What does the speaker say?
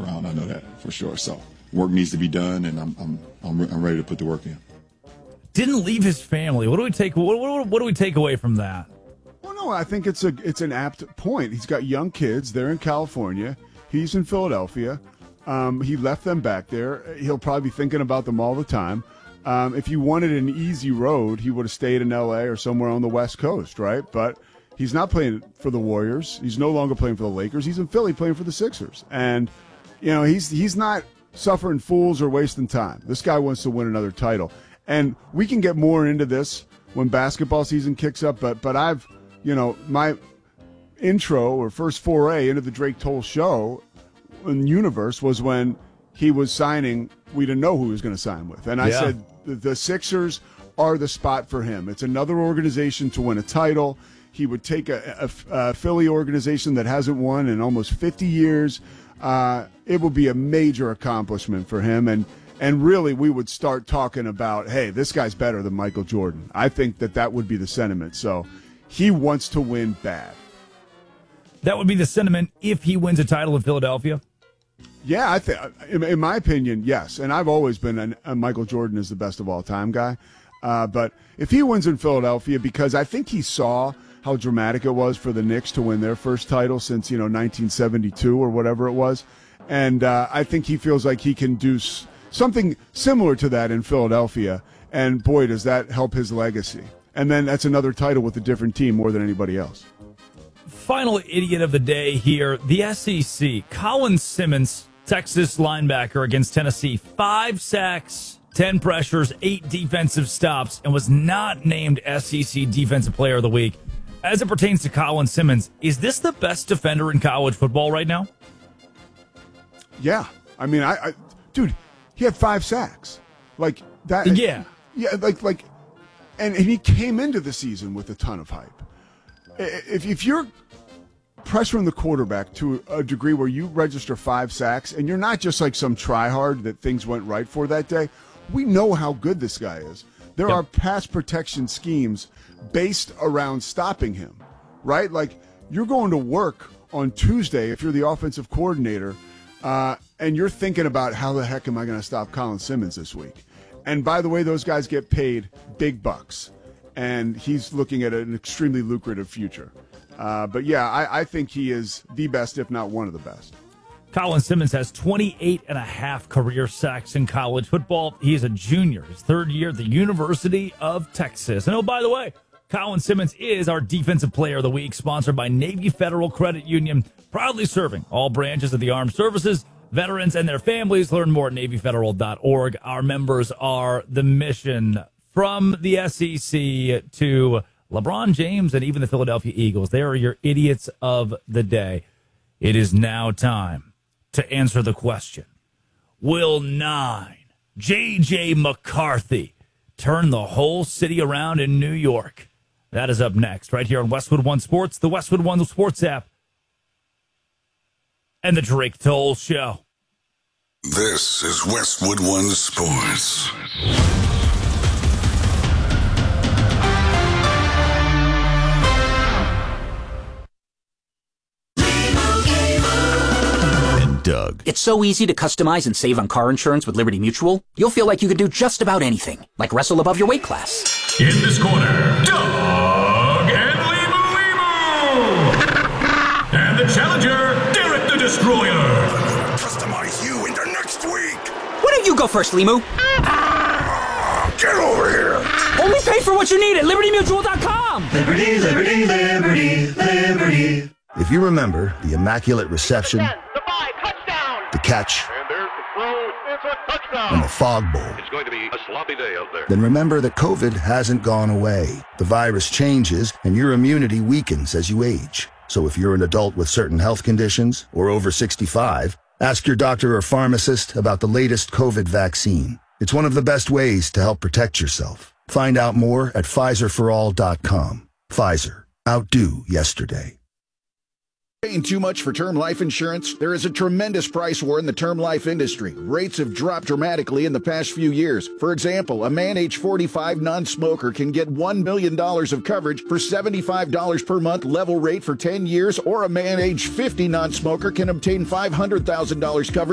around. I know that for sure. So work needs to be done, and I'm ready to put the work in. Didn't leave his family. What do we take? What do we take away from that? Well, no, I think it's an apt point. He's got young kids. They're in California. He's in Philadelphia. He left them back there. He'll probably be thinking about them all the time. If he wanted an easy road, he would have stayed in L.A. or somewhere on the West Coast, right? But he's not playing for the Warriors. He's no longer playing for the Lakers. He's in Philly playing for the Sixers. And, he's not suffering fools or wasting time. This guy wants to win another title. And we can get more into this when basketball season kicks up, but I've, my intro or first foray into the Drake Toll show in universe was when he was signing. We didn't know who he was going to sign with. And I said the Sixers are the spot for him. It's another organization to win a title. He would take a Philly organization that hasn't won in almost 50 years. It would be a major accomplishment for him. And really, we would start talking about, hey, this guy's better than Michael Jordan. I think that would be the sentiment. So he wants to win bad. That would be the sentiment if he wins a title in Philadelphia? Yeah, I think, in my opinion, yes. And I've always been a Michael Jordan is the best of all time guy. But if he wins in Philadelphia, because I think he saw how dramatic it was for the Knicks to win their first title since, 1972 or whatever it was. And I think he feels like he can do something similar to that in Philadelphia, and boy, does that help his legacy. And then that's another title with a different team more than anybody else. Final idiot of the day here, the SEC. Colin Simmons, Texas linebacker against Tennessee, 5 sacks, 10 pressures, 8 defensive stops, and was not named SEC Defensive Player of the Week. As it pertains to Colin Simmons, is this the best defender in college football right now? Yeah. I mean, dude, he had 5 sacks. Like that. Yeah. Yeah, and he came into the season with a ton of hype. If you're pressuring the quarterback to a degree where you register 5 sacks, and you're not just like some tryhard that things went right for that day, we know how good this guy is. There are pass protection schemes based around stopping him, right? Like, you're going to work on Tuesday if you're the offensive coordinator, and you're thinking about how the heck am I going to stop Colin Simmons this week? And by the way, those guys get paid big bucks, and he's looking at an extremely lucrative future. But yeah, I think he is the best, if not one of the best. Colin Simmons has 28.5 career sacks in college football. He is a junior, his 3rd year at the University of Texas. And oh, by the way, Colin Simmons is our Defensive Player of the Week, sponsored by Navy Federal Credit Union, proudly serving all branches of the armed services, veterans, and their families. Learn more at NavyFederal.org. Our members are the mission from the SEC to LeBron James and even the Philadelphia Eagles. They are your idiots of the day. It is now time to answer the question. Will 9 J.J. McCarthy turn the whole city around in New York? That is up next, right here on Westwood One Sports, the Westwood One Sports app, and the Drake Toll Show. This is Westwood One Sports. Doug. It's so easy to customize and save on car insurance with Liberty Mutual. You'll feel like you can do just about anything, like wrestle above your weight class. In this corner, Doug and Limu. And the challenger, Derek the Destroyer. Customize you into next week. Why don't you go first, Limu? Get over here. Only pay for what you need at LibertyMutual.com. Liberty, liberty, liberty, liberty. If you remember the Immaculate Reception, the catch, and there's the throw. It's a touchdown. and the Fog Bowl, It's going to be a sloppy day out there. then remember that COVID hasn't gone away. The virus changes, and your immunity weakens as you age. So if you're an adult with certain health conditions or over 65, ask your doctor or pharmacist about the latest COVID vaccine. It's one of the best ways to help protect yourself. Find out more at PfizerForAll.com. Pfizer. Outdo yesterday. Paying too much for term life insurance? There is a tremendous price war in the term life industry. Rates have dropped dramatically in the past few years. For example, a man age 45 non-smoker can get $1 million of coverage for $75 per month level rate for 10 years, or a man age 50 non-smoker can obtain $500,000 coverage